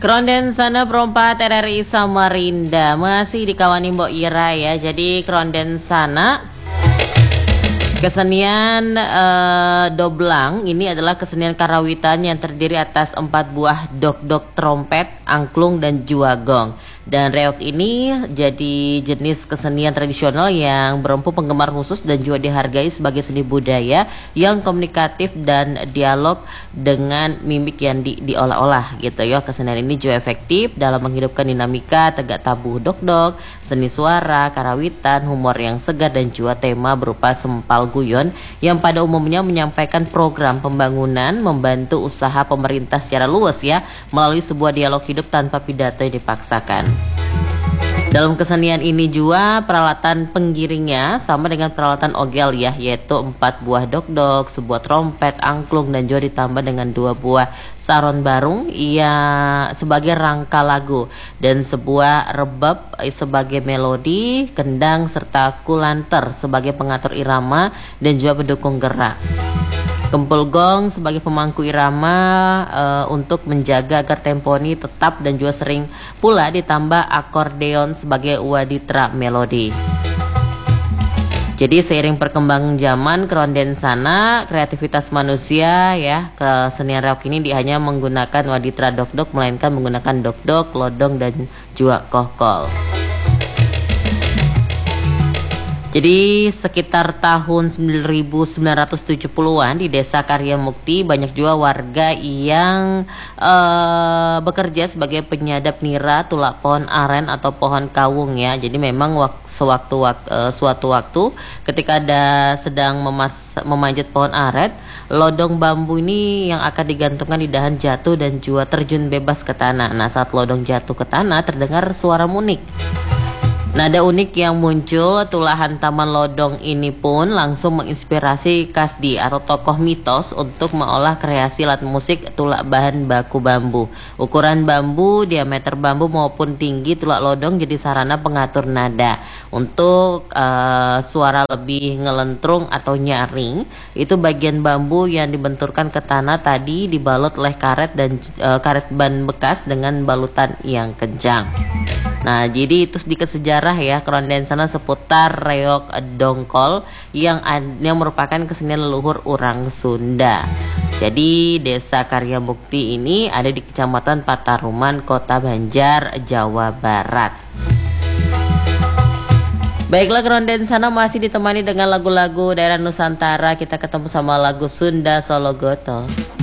Keronden sana perompat RRI Samarinda masih dikawani Mbok Ira ya. Jadi keronden sana kesenian doblang ini adalah kesenian karawitan yang terdiri atas 4 buah dok-dok trompet, angklung, dan juagong. Dan reok ini jadi jenis kesenian tradisional yang berempu penggemar khusus dan juga dihargai sebagai seni budaya yang komunikatif dan dialog dengan mimik yang diolah-olah gitu ya. Kesenian ini juga efektif dalam menghidupkan dinamika tegak tabuh dok-dok, seni suara, karawitan, humor yang segar, dan juga tema berupa sempal guyon yang pada umumnya menyampaikan program pembangunan, membantu usaha pemerintah secara luas ya, melalui sebuah dialog hidup tanpa pidato yang dipaksakan. Dalam kesenian ini juga peralatan penggiringnya sama dengan peralatan ogel ya, yaitu 4 buah dok-dok, sebuah trompet, angklung, dan juga ditambah dengan 2 buah saron barung sebagai rangka lagu, dan sebuah rebab sebagai melodi, kendang serta kulanter sebagai pengatur irama dan juga pendukung gerak. Kempul gong sebagai pemangku irama untuk menjaga agar tempo ini tetap, dan juga sering pula ditambah akordeon sebagai waditra melodi. Jadi seiring perkembangan zaman keronden sana, kreativitas manusia ya, kesenian reok ini hanya menggunakan waditra dok-dok, melainkan menggunakan dok-dok, lodong, dan juga kohkol. Jadi sekitar tahun 1970-an di Desa Karya Mukti banyak juga warga yang bekerja sebagai penyadap nira tulak pohon aren atau pohon kawung ya. Jadi memang suatu waktu ketika sedang memanjat pohon aret, lodong bambu ini yang akan digantungkan di dahan jatuh dan juga terjun bebas ke tanah. Nah, saat lodong jatuh ke tanah terdengar suara munik. Nada unik yang muncul tulahan taman lodong ini pun langsung menginspirasi Kasdi atau tokoh mitos untuk mengolah kreasi alat musik tulak bahan baku bambu. Ukuran bambu, diameter bambu maupun tinggi tulak lodong jadi sarana pengatur nada. Untuk suara lebih ngelentrung atau nyaring, itu bagian bambu yang dibenturkan ke tanah tadi dibalut oleh karet ban bekas dengan balutan yang kencang. Nah, jadi itu sedikit sejarah ya keronden sana seputar reok dongkol yang merupakan kesenian leluhur orang Sunda. Jadi Desa Karya Mukti ini ada di Kecamatan Pataruman, Kota Banjar, Jawa Barat. Baiklah, keronden sana masih ditemani dengan lagu-lagu daerah Nusantara. Kita ketemu sama lagu Sunda Solo Goto.